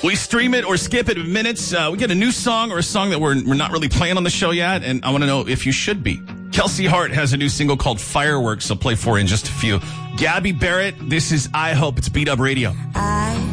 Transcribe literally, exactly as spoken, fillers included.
We stream it or skip it in minutes. Uh, we get a new song or a song that we're, we're not really playing on the show yet, and I want to know if you should be. Kelsey Hart has a new single called Fireworks. I'll play for you in just a few. Gabby Barrett, this is I Hope It's Beat Up Radio. I